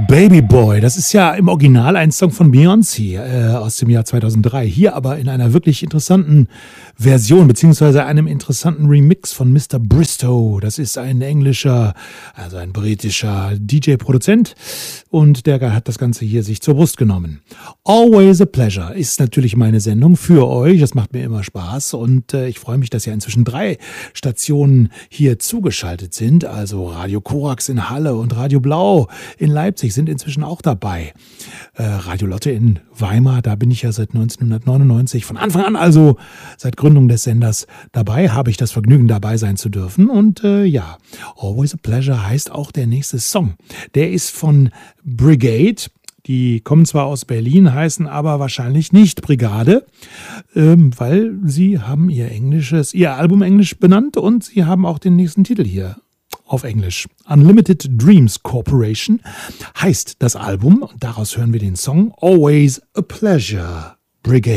Baby Boy, das ist ja im Original ein Song von Beyoncé aus dem Jahr 2003. Hier aber in einer wirklich interessanten Version, beziehungsweise einem interessanten Remix von Mr. Bristow. Das ist ein englischer, also ein britischer DJ-Produzent und der hat das Ganze hier sich zur Brust genommen. Always a Pleasure ist natürlich meine Sendung für euch. Das macht mir immer Spaß und ich freue mich, dass ja inzwischen 3 Stationen hier zugeschaltet sind. Also Radio Korax in Halle und Radio Blau in Leipzig sind inzwischen auch dabei. Radio Lotte in Weimar, da bin ich ja seit 1999 von Anfang an, also seit Gründung des Senders dabei, habe ich das Vergnügen dabei sein zu dürfen. Und ja, Always a Pleasure heißt auch der nächste Song. Der ist von Brigade. Die kommen zwar aus Berlin, heißen aber wahrscheinlich nicht Brigade, weil sie haben ihr Album Englisch benannt und sie haben auch den nächsten Titel hier auf Englisch. Unlimited Dreams Corporation heißt das Album und daraus hören wir den Song Always a Pleasure, Brigade.